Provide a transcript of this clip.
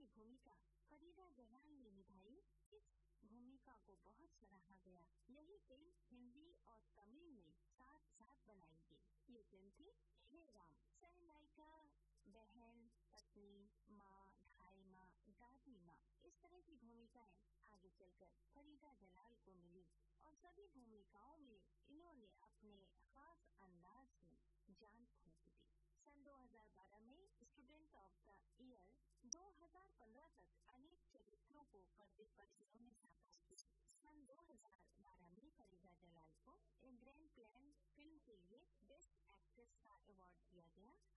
की भूमिका फरीदा जलाल ने निभाई, इस भूमिका को बहुत सराहा गया। यही फिल्म हिंदी और तमिल में साथ साथ बनाई गई। ये फिल्म थी हे राम। सहनायिका, बहन, पत्नी, माँ, ढाई माँ, दादी माँ, इस तरह की भूमिकाएं आगे चलकर फरीदा जलाल को मिली और सभी भूमिकाओं में इन्होंने अपने खास अंदाज में जान फूंक दी। सन 2012 में स्टूडेंट ऑफ द ईयर, 2015 तक अनेक चरित्रों को पर्दे पर इन्होंने साकार किया। सन 2012 में फरीदा जलाल को ग्रैंड प्लान फिल्म के लिए बेस्ट एक्ट्रेस का अवार्ड दिया गया।